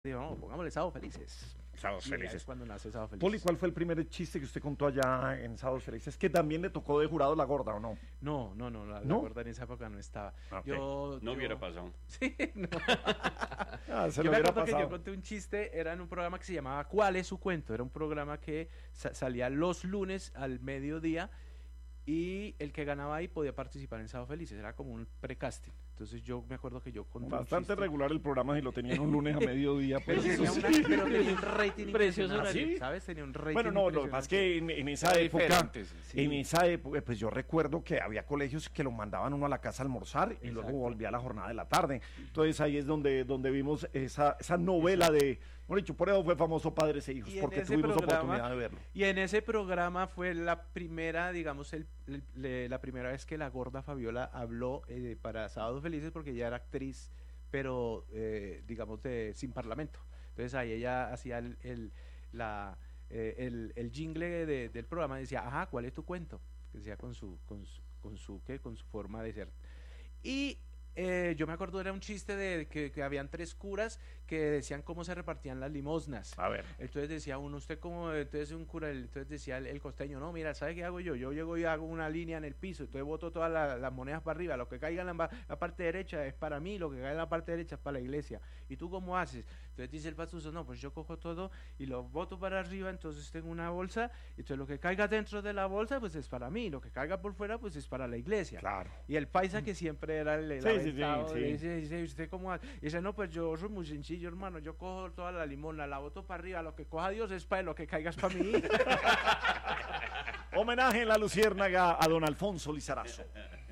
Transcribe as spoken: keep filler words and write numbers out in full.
Digo, no, pongámosle Sábados Felices. Sábados Y Felices. es cuando nace Sábados Felices. Poli, ¿cuál fue el primer chiste que usted contó allá en Sábados Felices? ¿Que también le tocó de jurado la gorda o no? No, no, no, la, la ¿No? gorda en esa época no estaba. Ok. Yo, No yo- hubiera pasado. Sí, no. Ah, se Yo lo me hubiera acuerdo que pasado. yo conté un chiste, era en un programa que se llamaba ¿Cuál es su cuento? Era un programa que sa- salía los lunes al mediodía y el que ganaba ahí podía participar en Sábados Felices, era como un precasting. Entonces yo me acuerdo que yo conté un Bastante chiste. regular el programa si lo tenían un lunes a mediodía. Pero Pues, tenía, eso una, sí. pero tenía un rating Precioso impresionante, horario. ¿sabes? Tenía un rating Bueno, no, lo que pasa es que en, en esa Era época, diferente, sí. Sí. en esa época, pues yo recuerdo que había colegios que lo mandaban uno a la casa a almorzar y luego Exacto. volvía a la jornada de la tarde. Entonces ahí es donde, donde vimos esa, esa novela de, bueno, dicho, por eso fue famoso Padres e Hijos, Y en porque ese tuvimos programa- oportunidad de verlo. Y en ese programa fue la primera, digamos, el, el- le- la primera vez que la gorda Fabiola habló eh, para Sábados Felices porque ella era actriz, pero eh, digamos de sin parlamento. Entonces ahí ella hacía el, el, la, eh, el, el jingle de- del programa y decía, ajá, ¿cuál es tu cuento? Que decía con su, con su, con su, ¿qué? Con su forma de ser. Y eh, yo me acuerdo, era un chiste de que, que habían tres curas que decían cómo se repartían las limosnas. A ver. Entonces decía uno, usted como, entonces un cura, el- entonces decía el, el costeño, no, mira, ¿sabe qué hago yo? Yo llego y hago una línea en el piso, entonces boto todas la- las monedas para arriba, lo que caiga en la, ba- la parte derecha es para mí, lo que caiga en la parte derecha es para la iglesia. ¿Y tú cómo haces? Entonces dice el pastuso, no, pues yo cojo todo y lo boto para arriba, entonces tengo una bolsa, y entonces lo que caiga dentro de la bolsa, pues es para mí, lo que caiga por fuera, pues es para la iglesia. Claro. Y el paisa que siempre era el, el Sí, sí, sí, aventado, sí. le dice, dice, ¿usted cómo hace? Y dice, no, pues yo soy muy sencillo, hermano, yo cojo toda la limona, la boto para arriba, lo que coja Dios es para él, lo que caiga es para mí. Homenaje en la Luciérnaga a don Alfonso Lizarazo.